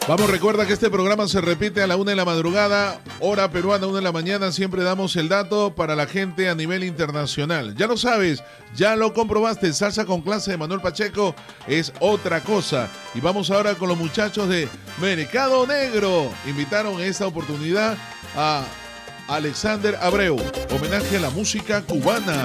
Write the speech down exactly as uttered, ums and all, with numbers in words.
Vamos, recuerda que este programa se repite a la una de la madrugada, hora peruana, una de la mañana. Siempre damos el dato para la gente a nivel internacional. Ya lo sabes, ya lo comprobaste. Salsa con clase de Manuel Pacheco es otra cosa. Y vamos ahora con los muchachos de Mercado Negro. Invitaron en esta oportunidad a Alexander Abreu. Homenaje a la música cubana.